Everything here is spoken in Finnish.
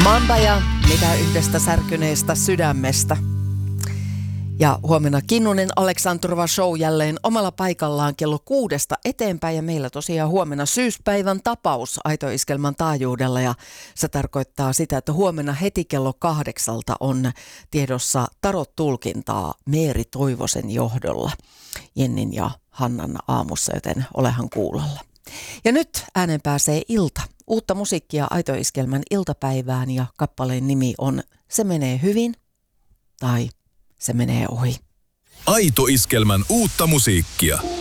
Mamba ja mitä yhdestä särkyneestä sydämestä. Ja huomenna Kinnunen Aleksandrova show jälleen omalla paikallaan kello 6 eteenpäin. Ja meillä tosiaan huomenna syyspäivän tapaus Aito-iskelmän taajuudella. Ja se tarkoittaa sitä, että huomenna heti kello 8 on tiedossa tarot-tulkintaa Meeri Toivosen johdolla Jennin ja Hannan aamussa, joten olehan kuulolla. Ja nyt ääneen pääsee ilta. Uutta musiikkia Aito-iskelmän iltapäivään ja kappaleen nimi on Se menee hyvin tai Se menee ohi. Aito-iskelmän uutta musiikkia.